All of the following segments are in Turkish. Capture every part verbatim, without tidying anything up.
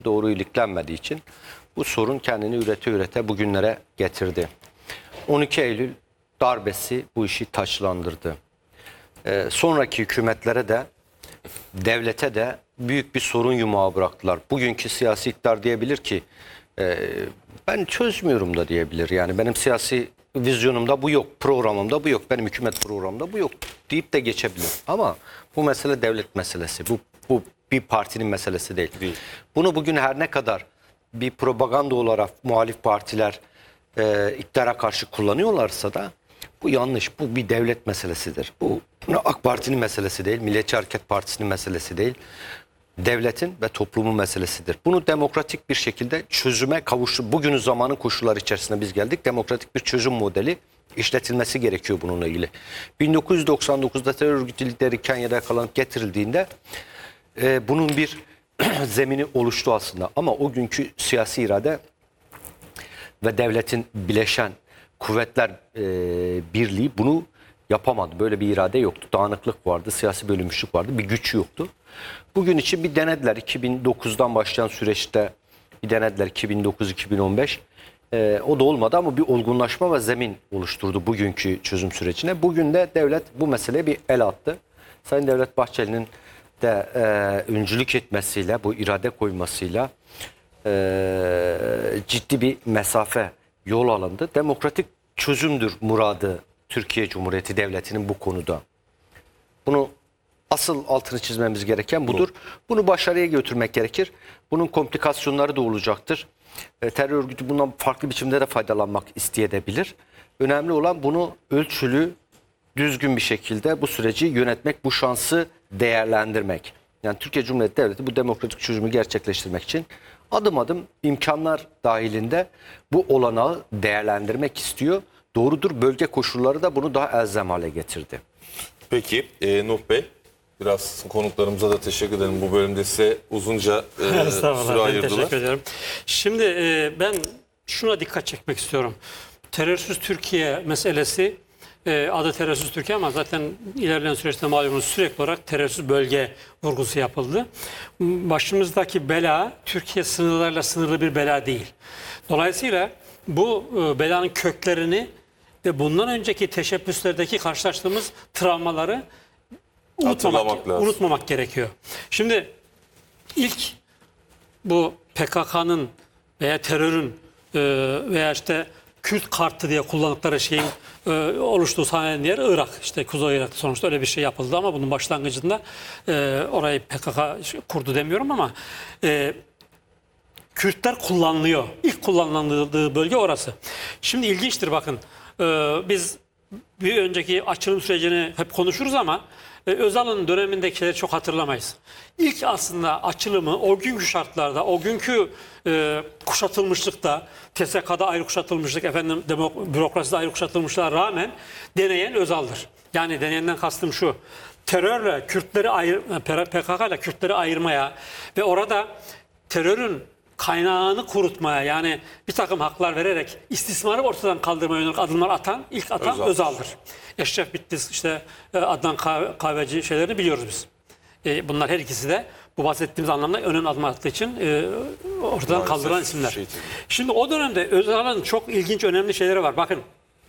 doğru iliklenmediği için bu sorun kendini ürete ürete bugünlere getirdi. on iki Eylül darbesi bu işi taçlandırdı. Ee, sonraki hükümetlere de devlete de büyük bir sorun yumağı bıraktılar. Bugünkü siyasi iktidar diyebilir ki e, ben çözmüyorum da diyebilir. Yani benim siyasi vizyonumda bu yok, programımda bu yok, benim hükümet programımda bu yok deyip de geçebilir. Ama bu mesele devlet meselesi. Bu, bu bir partinin meselesi değil. değil. Bunu bugün her ne kadar bir propaganda olarak muhalif partiler e, iktidara karşı kullanıyorlarsa da bu yanlış. Bu bir devlet meselesidir. Bu AK Parti'nin meselesi değil, Milliyetçi Hareket Partisi'nin meselesi değil. Devletin ve toplumun meselesidir. Bunu demokratik bir şekilde çözüme kavuştu. Bugünün zamanın koşulları içerisinde biz geldik. Demokratik bir çözüm modeli işletilmesi gerekiyor bununla ilgili. bin dokuz yüz doksan dokuzda terör örgütü lideri Kenya'da yakalanıp getirildiğinde e, bunun bir zemini oluştu aslında. Ama o günkü siyasi irade ve devletin bileşen kuvvetler e, birliği bunu yapamadı. Böyle bir irade yoktu. Dağınıklık vardı, siyasi bölünmüşlük vardı, bir güç yoktu. Bugün için bir denediler. iki bin dokuzdan başlayan süreçte bir denediler iki bin dokuz iki bin on beş. Ee, o da olmadı ama bir olgunlaşma ve zemin oluşturdu bugünkü çözüm sürecine. Bugün de devlet bu meseleye bir el attı. Sayın Devlet Bahçeli'nin de e, öncülük etmesiyle, bu irade koymasıyla e, ciddi bir mesafe yol alındı. Demokratik çözümdür muradı Türkiye Cumhuriyeti Devleti'nin bu konuda. Bunu asıl altını çizmemiz gereken budur. Bunu başarıya götürmek gerekir. Bunun komplikasyonları da olacaktır. E, terör örgütü bundan farklı biçimde de faydalanmak isteyebilir. Önemli olan bunu ölçülü, düzgün bir şekilde bu süreci yönetmek, bu şansı değerlendirmek. Yani Türkiye Cumhuriyeti Devleti bu demokratik çözümü gerçekleştirmek için adım adım imkanlar dahilinde bu olanağı değerlendirmek istiyor. Doğrudur, bölge koşulları da bunu daha elzem hale getirdi. Peki e, Nuh Bey, biraz konuklarımıza da teşekkür ederim. Bu bölümde size uzunca e, süre ayırdılar. Teşekkür ederim. Şimdi e, ben şuna dikkat çekmek istiyorum. Terörsüz Türkiye meselesi, e, adı terörsüz Türkiye ama zaten ilerleyen süreçte malumunuz sürekli olarak terörsüz bölge vurgusu yapıldı. Başımızdaki bela Türkiye sınırlarıyla sınırlı bir bela değil. Dolayısıyla bu e, belanın köklerini ve bundan önceki teşebbüslerdeki karşılaştığımız travmaları unutmamak, unutmamak gerekiyor. Şimdi ilk bu P K K'nın veya terörün e, veya işte Kürt kartı diye kullandıkları şeyin e, oluştuğu sahnenin yeri Irak. İşte Kuzey Irak'ta sonuçta öyle bir şey yapıldı ama bunun başlangıcında e, orayı P K K kurdu demiyorum ama e, Kürtler kullanılıyor. İlk kullanıldığı bölge orası. Şimdi ilginçtir bakın. E, biz bir önceki açılım sürecini hep konuşuruz ama e, Özal'ın dönemindekileri çok hatırlamayız. İlk aslında açılımı o günkü şartlarda, o günkü e, kuşatılmışlıkta, T S K'da ayrı kuşatılmışlık, efendim bürokraside ayrı kuşatılmışlığa rağmen deneyen Özal'dır. Yani deneyenden kastım şu: terörle Kürtleri ayır, P K K ile Kürtleri ayırmaya ve orada terörün kaynağını kurutmaya, yani bir takım haklar vererek istismarı ortadan kaldırmaya yönelik adımlar atan, ilk atan Özal. Özal'dır. Eşref Bitlis, işte Adnan Kahveci şeylerini biliyoruz biz. E, bunlar her ikisi de bu bahsettiğimiz anlamda önemli adım attığı için e, ortadan Maalesef kaldıran isimler. Şey Şimdi o dönemde Özal'ın çok ilginç, önemli şeyleri var. Bakın,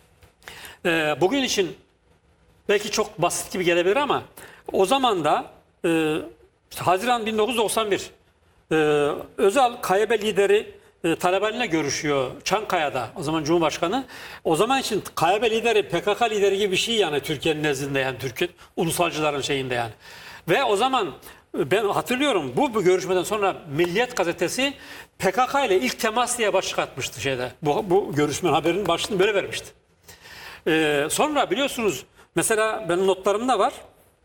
e, bugün için belki çok basit gibi gelebilir ama o zaman da e, işte Haziran bin dokuz yüz doksan bir Ee, Özal K Y B lideri e, Talabani'yle görüşüyor Çankaya'da, o zaman Cumhurbaşkanı. O zaman için K Y B lideri P K K lideri gibi bir şey, yani Türkiye'nin nezdinde, yani Türkiye ulusalcıların şeyinde yani. Ve o zaman ben hatırlıyorum, bu, bu görüşmeden sonra Milliyet gazetesi P K K ile ilk temas diye başlık atmıştı şeyde. Bu, bu görüşmenin haberinin başlığını böyle vermişti. Ee, sonra biliyorsunuz, mesela benim notlarımda var.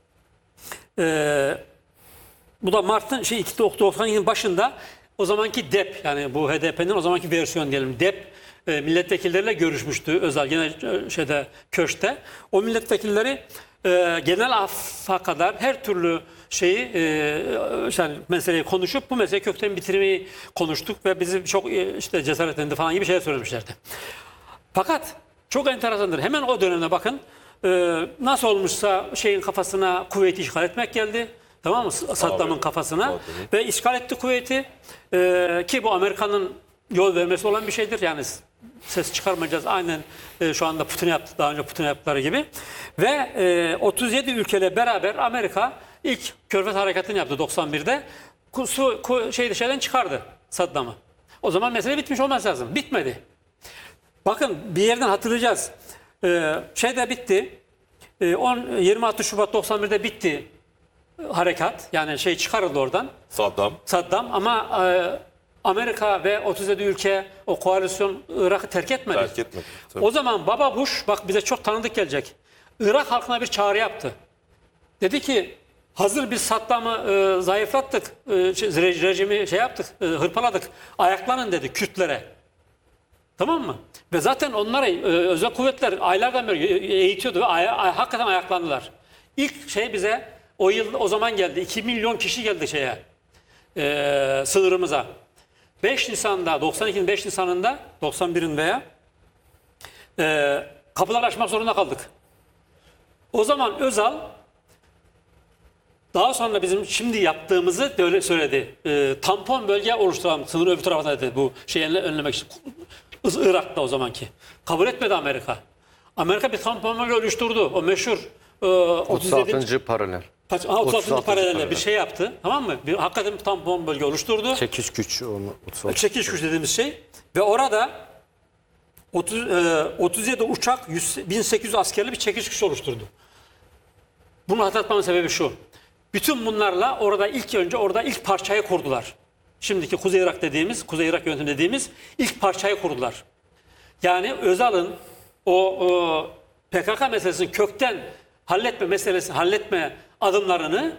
Eee Bu da Mart'ın şey doksan yılın başında o zamanki D E P, yani bu H D P'nin o zamanki versiyon diyelim, D E P e, milletvekilleriyle görüşmüştü Özal gene şeyde, köşkte. O milletvekilleri e, genel affa kadar her türlü şeyi e, yani meseleyi konuşup bu meseleyi kökten bitirmeyi konuştuk ve bizi çok e, işte cesaretlendi falan gibi şeyler söylemişlerdi. Fakat çok enteresandır. Hemen o dönemde bakın e, nasıl olmuşsa şeyin kafasına kuvveti işgal etmek geldi. Tamam mı? Saddam'ın Abi, kafasına. Saddam'ın. Ve işgal etti kuvveti. Ee, ki bu Amerika'nın yol vermesi olan bir şeydir. Yani ses çıkarmayacağız. Aynen e, şu anda Putin yaptı. Daha önce Putin yaptıkları gibi. Ve e, otuz yedi ülkeyle beraber Amerika ilk Körfez Harekatı'nı yaptı doksan birde. Su, ku, şey dışarıdan çıkardı Saddam'ı. O zaman mesele bitmiş olması lazım. Bitmedi. Bakın bir yerden hatırlayacağız. Ee, şey de bitti. Ee, on, yirmi altı Şubat doksan birde bitti harekat. Yani şey çıkarıldı oradan. Saddam. Saddam ama e, Amerika ve otuz yedi ülke o koalisyon Irak'ı terk etmedi. Terk etmedi. Tabii. O zaman Baba Bush bak bize çok tanıdık gelecek. Irak halkına bir çağrı yaptı. Dedi ki hazır biz Saddam'ı e, zayıflattık, e, şey, rejimi şey yaptık, e, hırpaladık. Ayaklanın dedi Kürtlere. Tamam mı? Ve zaten onları e, özel kuvvetler aylardan beri eğitiyordu ve ay, ay, hakikaten ayaklandılar. İlk şey bize o yıl o zaman geldi. iki milyon kişi geldi şeye. E, sınırımıza. beş Nisan'da doksan ikinin beş Nisan'ında doksan birin veya e, kapıları açmak zorunda kaldık. O zaman Özal daha sonra bizim şimdi yaptığımızı böyle söyledi. E, tampon bölge oluşturalım sınır öbür tarafına dedi bu şeyi önlemek için. Irak'ta o zamanki. Kabul etmedi Amerika. Amerika bir tampon bölge oluşturdu. O meşhur e, otuz altıncı paralel. Kaç, aha, otuz altıncı otuz altıncı paralelde paralel. bir şey yaptı. Tamam mı? Bir, hakikaten bir tampon bölge oluşturdu. Çekiş güç. onu otuz altı. Çekiş güç dediğimiz şey. Ve orada otuz, e, otuz yedi uçak yüz, bin sekiz yüz askerli bir çekiş güç oluşturdu. Bunu hatırlatmamın sebebi şu. Bütün bunlarla orada ilk önce orada ilk parçayı kurdular. Şimdiki Kuzey Irak dediğimiz, Kuzey Irak yönetimi dediğimiz ilk parçayı kurdular. Yani Özal'ın o, o P K K meselesini kökten halletme meselesi, halletme adımlarını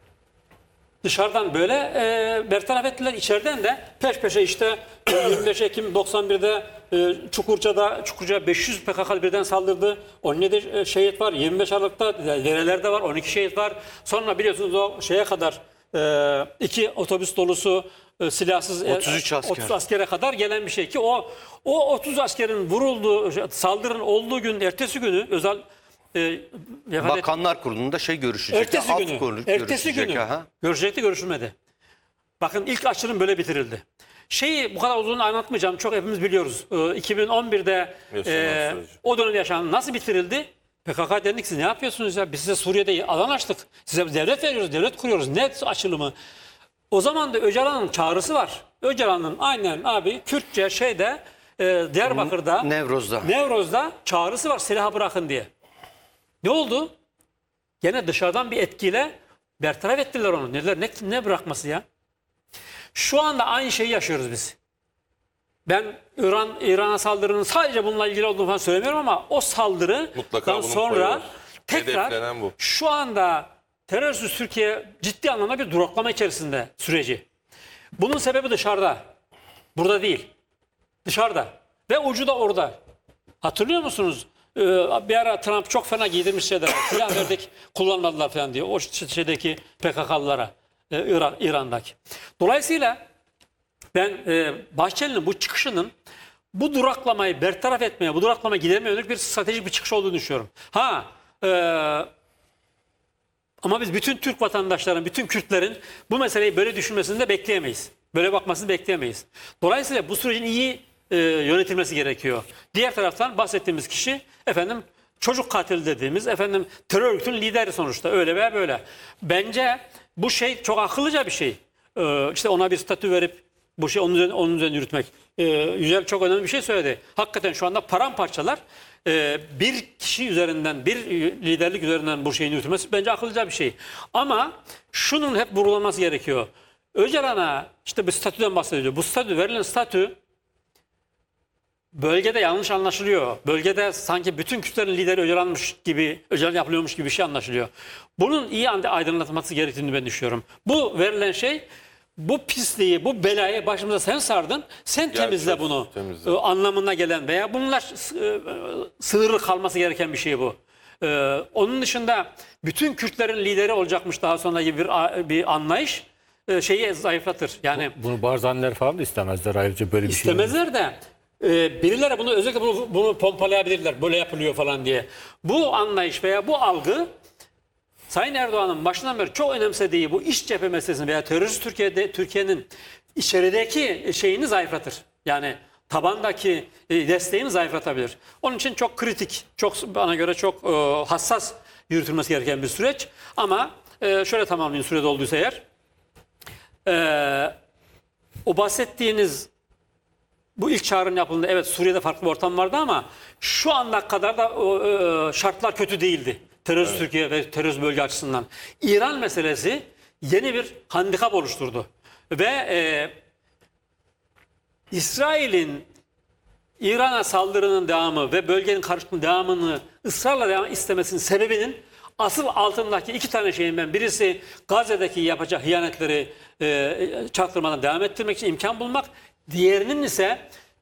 dışarıdan böyle e, bertaraf ettiler. İçeriden de peş peşe işte yirmi beş Ekim doksan birde e, Çukurca'da Çukurca beş yüz P K K'lı birden saldırdı. on yedi şehit var. yirmi beş Aralık'ta derelerde var. on iki şehit var. Sonra biliyorsunuz o şeye kadar e, iki otobüs dolusu e, silahsız otuz üç asker. otuz askere kadar gelen bir şey ki o o otuz askerin vurulduğu saldırının olduğu gün ertesi günü Özal e, Bakanlar Kurulu'nda şey görüşecek. Ertesi Af günü, konu- ertesi görüşecek, günü aha. görüşecekti, görüşülmedi. Bakın ilk açılım böyle bitirildi. Şeyi bu kadar uzun anlatmayacağım. Çok hepimiz biliyoruz. Ee, iki bin on birde Yaşanan e, süreci. o dönem yaşanan nasıl bitirildi? P K K dedik siz ne yapıyorsunuz ya? Biz size Suriye'de alan açtık. Size devlet veriyoruz, devlet kuruyoruz. Ne açılımı? O zaman da Öcalan'ın çağrısı var. Öcalan'ın aynen abi Kürtçe şeyde e, Diyarbakır'da Nevroz'da. Nevroz'da çağrısı var silahı bırakın diye. Ne oldu? Gene dışarıdan bir etkiyle bertaraf ettiler onu. Neler ne, ne bırakması ya? Şu anda aynı şeyi yaşıyoruz biz. Ben İran İran'a saldırının sadece bununla ilgili olduğunu falan söylemiyorum ama o saldırıdan Mutlaka bunun payı sonra var. tekrar Hedeflenen bu. şu anda terörsüz Türkiye ciddi anlamda bir duraklama içerisinde süreci. Bunun sebebi dışarıda. Burada değil. Dışarıda. Ve ucu da orada. Hatırlıyor musunuz? Ee, bir ara Trump çok fena giydirmiş şeyler. Silah verdik kullanmadılar falan diyor. O şeydeki P K K'lılara. E, İran, İran'daki. Dolayısıyla ben e, Bahçeli'nin bu çıkışının bu duraklamayı bertaraf etmeye, bu duraklamayı gidermeye yönelik bir stratejik bir çıkış olduğunu düşünüyorum. Ha e, ama biz bütün Türk vatandaşların, bütün Kürtlerin bu meseleyi böyle düşünmesini de bekleyemeyiz. Böyle bakmasını bekleyemeyiz. Dolayısıyla bu sürecin iyi e, yönetilmesi gerekiyor. Diğer taraftan bahsettiğimiz kişi efendim çocuk katili dediğimiz efendim terör örgütünün lideri sonuçta öyle veya böyle. Bence bu şey çok akıllıca bir şey. Ee, işte ona bir statü verip bu şey onun üzerine, onun üzerine yürütmek. Ee, Yücel çok önemli bir şey söyledi. Hakikaten şu anda paramparçalar e, bir kişi üzerinden, bir liderlik üzerinden bu şeyin yürütülmesi bence akıllıca bir şey. Ama şunun hep vurgulanması gerekiyor. Öcalan'a işte bir statüden bahsediyor. Bu statü, verilen statü bölgede yanlış anlaşılıyor. Bölgede sanki bütün Kürtlerin lideri Öcalan'mış gibi, Öcalan yapılıyormuş gibi bir şey anlaşılıyor. Bunun iyi aydınlatılması gerektiğini ben düşünüyorum. Bu verilen şey, bu pisliği, bu belayı başımıza sen sardın, sen Gel temizle çöz, bunu temizle. e, anlamına gelen veya bununla e, sınırlı kalması gereken bir şey bu. E, onun dışında bütün Kürtlerin lideri olacakmış daha sonra gibi bir, bir anlayış e, şeyi zayıflatır. Yani Bunu Barzaniler falan da istemezler ayrıca böyle bir şey. İstemezler de e, birileri bunu özellikle bunu, bunu pompalayabilirler. Böyle yapılıyor falan diye. Bu anlayış veya bu algı Sayın Erdoğan'ın başından beri çok önemsediği bu iç cephe meselesini veya terörist Türkiye'de Türkiye'nin içerideki şeyini zayıflatır. Yani tabandaki e, desteğini zayıflatabilir. Onun için çok kritik, çok bana göre çok e, hassas yürütülmesi gereken bir süreç. Ama e, şöyle tamamlayayım sürede olduysa eğer. E, o bahsettiğiniz bu ilk çağrının yapıldığında evet Suriye'de farklı bir ortam vardı ama şu ana kadar da o, e, şartlar kötü değildi. Terörist evet. Türkiye ve terörist bölge açısından. İran meselesi yeni bir handikap oluşturdu. Ve e, İsrail'in İran'a saldırının devamı ve bölgenin karışıklığının devamını ısrarla devam istemesinin sebebinin asıl altındaki iki tane şeyin ben birisi Gazze'deki yapacağı hıyanetleri e, çaktırmadan devam ettirmek için imkan bulmak. Diğerinin ise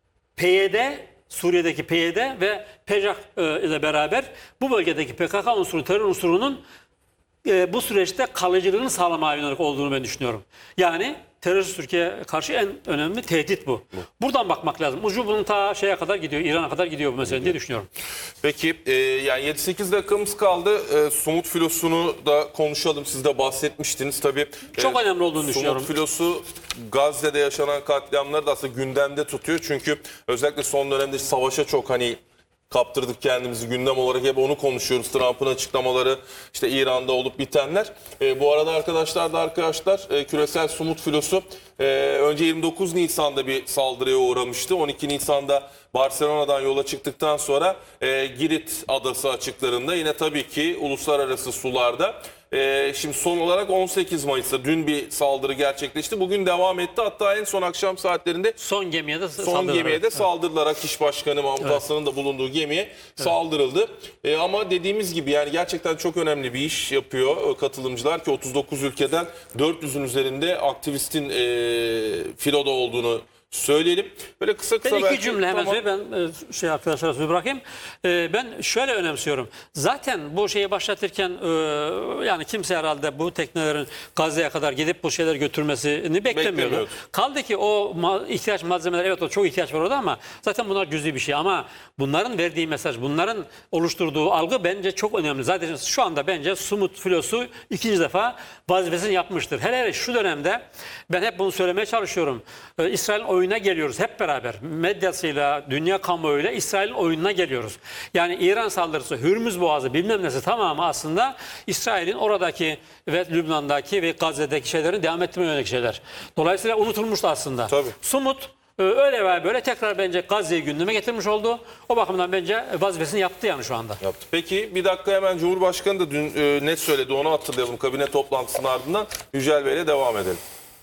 P Y D, Suriye'deki P Y D ve P J A e, ile beraber bu bölgedeki P K K unsuru, terör unsurunun e, bu süreçte kalıcılığını sağlamaya yönelik olduğunu ben düşünüyorum. Yani terörist Türkiye'ye karşı en önemli tehdit bu. bu. Buradan bakmak lazım. Ucu bunun ta şeye kadar gidiyor, İran'a kadar gidiyor bu mesele diye düşünüyorum. Peki e, yani yedi sekiz dakikamız kaldı. E, Sumut filosunu da konuşalım. Siz de bahsetmiştiniz tabii. Çok e, önemli olduğunu Sumut düşünüyorum. Sumut filosu Gazze'de yaşanan katliamları da aslında gündemde tutuyor. Çünkü özellikle son dönemde savaşa çok hani kaptırdık kendimizi, gündem olarak hep onu konuşuyoruz. Trump'ın açıklamaları, işte İran'da olup bitenler. E, bu arada arkadaşlar da arkadaşlar e, küresel Sumut filosu e, önce yirmi dokuz Nisan'da bir saldırıya uğramıştı. on iki Nisan'da Barcelona'dan yola çıktıktan sonra e, Girit adası açıklarında yine tabii ki uluslararası sularda. Ee, şimdi son olarak on sekiz Mayıs'ta dün bir saldırı gerçekleşti. Bugün devam etti. Hatta en son akşam saatlerinde son gemiye de son gemiye de saldırılarak iş başkanı Mahmut evet. Aslan'ın da bulunduğu gemiye evet. saldırıldı. Ee, ama dediğimiz gibi yani gerçekten çok önemli bir iş yapıyor katılımcılar ki otuz dokuz ülkeden dört yüzün üzerinde aktivistin e, filoda olduğunu söyleyelim. Böyle kısa kısa ben iki belki, cümle hemen tamam. söyleyeyim. Ben şey arkadaşlara söz bırakayım. Ee, ben şöyle önemsiyorum. Zaten bu şeyi başlatırken e, yani kimse herhalde bu teknelerin Gazze'ye kadar gidip bu şeyler götürmesini beklemiyordu. Beklemiyordu. Kaldı ki o ma ihtiyaç malzemeler evet o çok ihtiyaç var orada ama zaten bunlar cüzi bir şey ama bunların verdiği mesaj, bunların oluşturduğu algı bence çok önemli. Zaten şu anda bence Sumut filosu ikinci defa vazifesini yapmıştır. Hele hele şu dönemde ben hep bunu söylemeye çalışıyorum. Ee, İsrail'in oyuna geliyoruz hep beraber. Medyasıyla, dünya kamuoyuyla İsrail'in oyununa geliyoruz. Yani İran saldırısı, Hürmüz Boğazı bilmem nesi tamamı aslında İsrail'in oradaki ve Lübnan'daki ve Gazze'deki şeylerin devam ettirmeye yönelik şeyler. Dolayısıyla unutulmuştu aslında. Tabii. Sumut öyle veya böyle tekrar bence Gazze'yi gündeme getirmiş oldu. O bakımdan bence vazifesini yaptı yani şu anda. Yaptı. Peki bir dakika hemen Cumhurbaşkanı da dün e, net söyledi onu hatırlayalım. Kabine toplantısının ardından Yücel Bey'le devam edelim.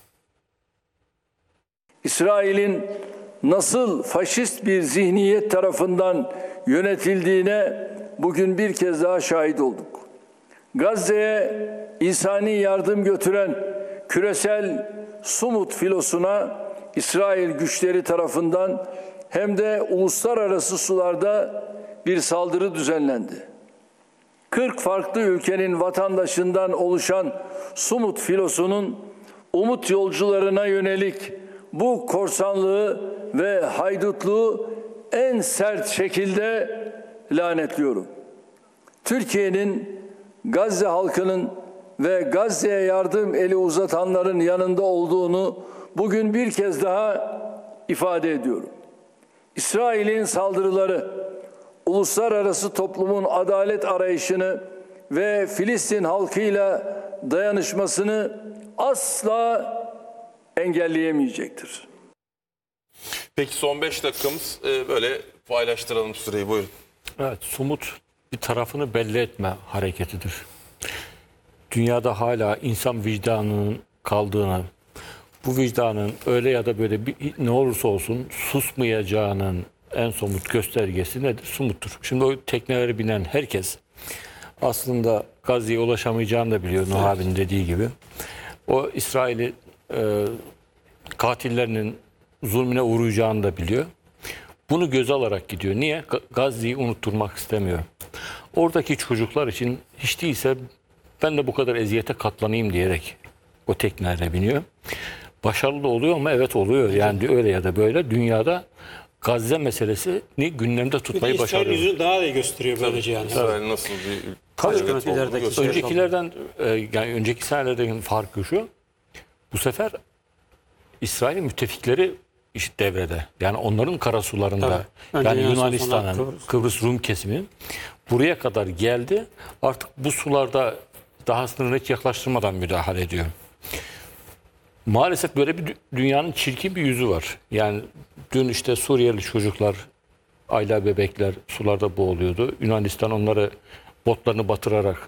İsrail'in nasıl faşist bir zihniyet tarafından yönetildiğine bugün bir kez daha şahit olduk. Gazze'ye insani yardım götüren küresel Sumut filosuna İsrail güçleri tarafından hem de uluslararası sularda bir saldırı düzenlendi. kırk farklı ülkenin vatandaşından oluşan Sumut filosunun umut yolcularına yönelik bu korsanlığı ve haydutluğu en sert şekilde lanetliyorum. Türkiye'nin Gazze halkının ve Gazze'ye yardım eli uzatanların yanında olduğunu bugün bir kez daha ifade ediyorum. İsrail'in saldırıları, uluslararası toplumun adalet arayışını ve Filistin halkıyla dayanışmasını asla engelleyemeyecektir. Peki son beş dakikamız e, böyle paylaştıralım süreyi, buyurun. Evet, Sumut bir tarafını belli etme hareketidir. Dünyada hala insan vicdanının kaldığını, bu vicdanın öyle ya da böyle bir, ne olursa olsun susmayacağının en somut göstergesi nedir? Sumuttur. Şimdi o teknelere binen herkes aslında Gazze'ye ulaşamayacağını da biliyor, Nuh abinin dediği gibi. O İsrail'i e, katillerinin zulmüne uğrayacağını da biliyor. Bunu göze alarak gidiyor. Niye? Gazze'yi unutturmak istemiyor. Oradaki çocuklar için hiç değilse ben de bu kadar eziyete katlanayım diyerek o teknelerle biniyor. Başarılı da oluyor mu? Evet oluyor. Yani öyle ya da böyle dünyada Gazze meselesini gündemde tutmayı başarıyor. İsrail yüzünü daha da gösteriyor böylece yani. İsrail nasıl bir Tabii, Evet, evet, olduğunu ilerideki gösteriyor. öncekilerden e, yani önceki senelerdeki farkı şu. Bu sefer İsrail'in müttefikleri işte devrede. Yani onların karasularında Tabii. Önce yani Yunanistan, Yunanistan'ın, sonra Kıbrıs. Kıbrıs. Rum kesimi buraya kadar geldi. Artık bu sularda daha sınırını hiç yaklaştırmadan müdahale ediyor. Maalesef böyle bir dü- dünyanın çirkin bir yüzü var. Yani dün işte Suriyeli çocuklar, ayla bebekler sularda boğuluyordu. Yunanistan onları botlarını batırarak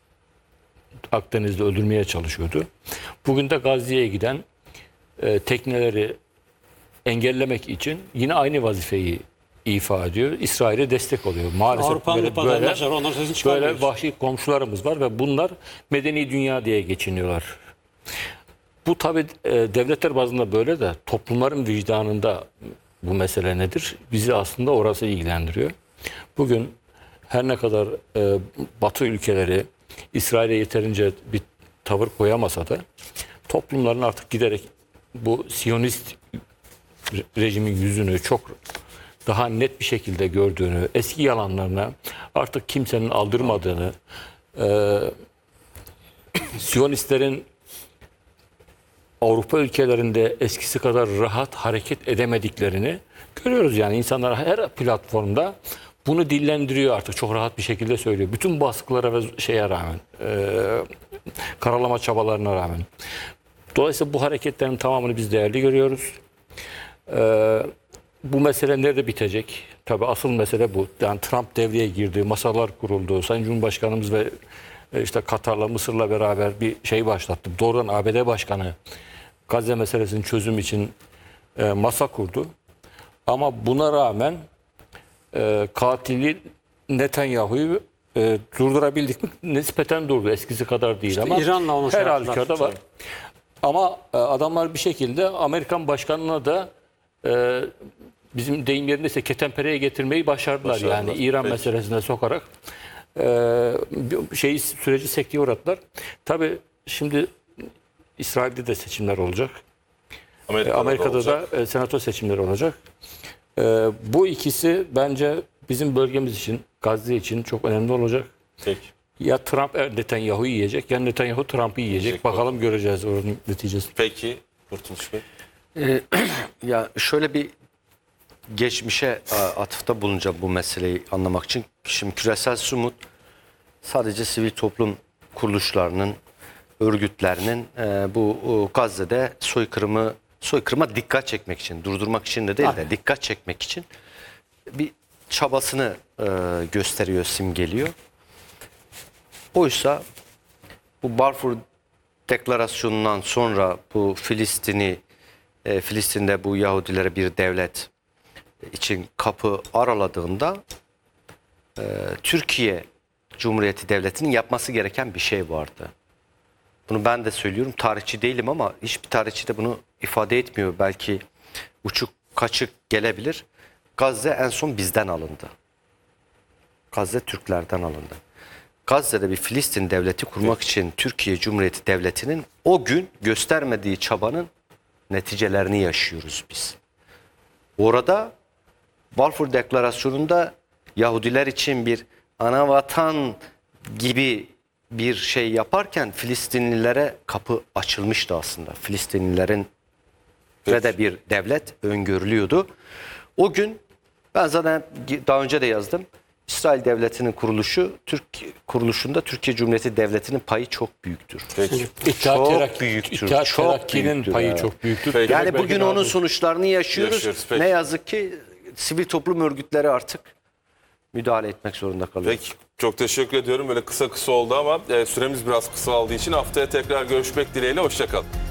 Akdeniz'de öldürmeye çalışıyordu. Bugün de Gazze'ye giden e, tekneleri engellemek için yine aynı vazifeyi ifa ediyor. İsrail'e destek oluyor. Maalesef Avrupa'nın böyle, vatandaşları onların sesini böyle çıkarmıyor. vahşi komşularımız var ve bunlar medeni dünya diye geçiniyorlar. Bu tabii e, devletler bazında böyle de toplumların vicdanında bu mesele nedir? Bizi aslında orası ilgilendiriyor. Bugün her ne kadar e, Batı ülkeleri İsrail'e yeterince bir tavır koyamasa da toplumların artık giderek bu Siyonist re- rejimin yüzünü çok daha net bir şekilde gördüğünü, eski yalanlarına artık kimsenin aldırmadığını, e, Siyonistlerin Avrupa ülkelerinde eskisi kadar rahat hareket edemediklerini görüyoruz. Yani insanlar her platformda bunu dillendiriyor artık. Çok rahat bir şekilde söylüyor. Bütün baskılara ve şeye rağmen, e, karalama çabalarına rağmen. Dolayısıyla bu hareketlerin tamamını biz değerli görüyoruz. E, bu mesele nerede bitecek? Tabii asıl mesele bu. Yani Trump devreye girdi, masalar kuruldu. Sayın Cumhurbaşkanımız ve e, işte Katar'la, Mısır'la beraber bir şey başlattı. Doğrudan A B D Başkanı Gazze meselesinin çözüm için e, masa kurdu. Ama buna rağmen e, katili Netanyahu'yu e, durdurabildik mi? Nispeten durdu. Eskisi kadar değil ama İran'la onu şey her yaptılar. halükarda var. Ama e, adamlar bir şekilde Amerikan başkanına da e, bizim deyim yerindeyse ketenpereye getirmeyi başardılar. Başardılar. Yani İran Peki. meselesine sokarak e, bir şeyi süreci sekteye uğrattılar. Tabii şimdi İsrail'de de seçimler olacak. E, Amerika'da, Amerika'da olacak. da e, senato seçimleri olacak. E, bu ikisi bence bizim bölgemiz için, Gazze için çok önemli olacak. Peki. Ya Trump e, Netanyahu'yu yiyecek ya Netanyahu Trump'ı yiyecek. Yiyecek, Bakalım göreceğiz onun neticesini. Peki. Kurtuluş Bey. Ee, ya şöyle bir geçmişe e, atıfta bulunacağım bu meseleyi anlamak için. Şimdi küresel sumut sadece sivil toplum kuruluşlarının, örgütlerinin e, bu o, Gazze'de soykırımı soykırıma dikkat çekmek için, durdurmak için de değil de dikkat çekmek için bir çabasını e, gösteriyor, simgeliyor. Oysa bu Balfour Deklarasyonu'ndan sonra bu Filistin'i e, Filistin'de bu Yahudilere bir devlet için kapı araladığında e, Türkiye Cumhuriyeti Devleti'nin yapması gereken bir şey vardı. Bunu ben de söylüyorum. Tarihçi değilim ama hiçbir tarihçi de bunu ifade etmiyor. Belki uçuk kaçık gelebilir. Gazze en son bizden alındı. Gazze Türklerden alındı. Gazze'de bir Filistin devleti kurmak için Türkiye Cumhuriyeti Devleti'nin o gün göstermediği çabanın neticelerini yaşıyoruz biz. Orada Balfour Deklarasyonu'nda Yahudiler için bir ana vatan gibi bir şey yaparken Filistinlilere kapı açılmıştı aslında. Filistinlilerin ve de bir devlet öngörülüyordu. O gün ben zaten daha önce de yazdım. İsrail Devleti'nin kuruluşu, Türk kuruluşunda Türkiye Cumhuriyeti Devleti'nin payı çok büyüktür. Peki. İttihat Çok Terakki- büyüktür, İttihat çok Terakki'nin büyüktür, payı evet. çok büyüktür. Peki. Yani Belki bugün daha onun da- sonuçlarını yaşıyoruz. Yaşıyoruz, peki. Ne yazık ki sivil toplum örgütleri artık müdahale etmek zorunda kalıyor. Peki. Çok teşekkür ediyorum. Böyle kısa kısa oldu ama e, süremiz biraz kısa olduğu için haftaya tekrar görüşmek dileğiyle. Hoşça kalın.